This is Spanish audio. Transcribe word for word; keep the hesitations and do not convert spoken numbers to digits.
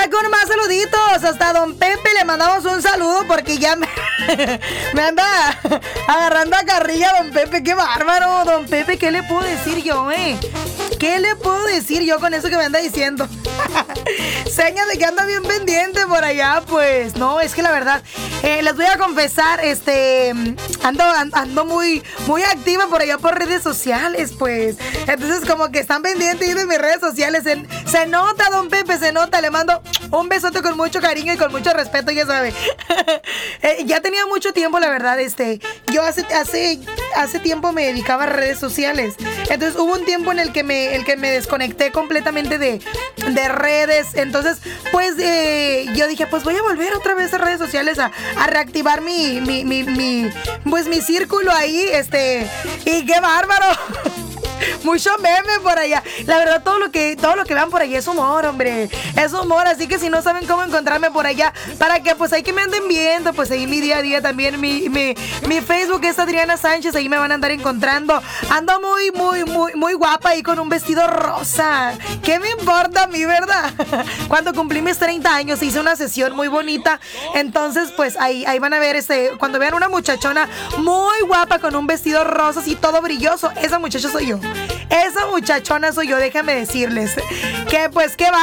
con más saluditos. Hasta don Pepe le mandamos un saludo porque ya me, me anda agarrando a carrilla don Pepe. Qué bárbaro, don Pepe. ¿Qué le puedo decir yo, eh? ¿Qué le puedo decir yo con eso que me anda diciendo? Señas de que anda bien pendiente por allá, pues. No, es que la verdad, eh, les voy a confesar, este, ando, ando muy, muy activa por allá por redes sociales, pues. Entonces, como que están pendientes de mis redes sociales. Se, se nota, don Pepe, se nota. Le mando un besote con mucho cariño y con mucho respeto, ya sabe. eh, ya tenía mucho tiempo, la verdad, este. Yo hace, hace, hace tiempo me dedicaba a redes sociales. Entonces, hubo un tiempo en el que me, el que me desconecté completamente de, de redes. Entonces, pues, eh, yo dije, pues voy a volver otra vez a redes sociales a, a reactivar mi, mi, mi, mi, pues, mi círculo ahí, este. Y qué bárbaro. Mucho meme por allá. La verdad, todo lo que todo lo que vean por allá es humor, hombre. Es humor, así que si no saben cómo encontrarme por allá, para que pues ahí que me anden viendo, pues ahí mi día a día también, mi, mi, mi Facebook es Adriana Sánchez, ahí me van a andar encontrando. Ando muy, muy, muy, muy guapa ahí con un vestido rosa. ¿Qué me importa a mí, verdad? Cuando cumplí mis treinta años hice una sesión muy bonita. Entonces, pues ahí, ahí van a ver, este, cuando vean una muchachona muy guapa con un vestido rosa así todo brilloso, esa muchacha soy yo. Esa muchachona soy yo, déjame decirles. Que pues, ¿qué va?